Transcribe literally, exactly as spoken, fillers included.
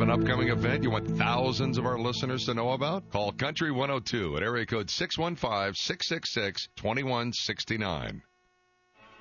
an upcoming event you want thousands of our listeners to know about? Call Country one oh two at area code six one five, six six six, two one six nine.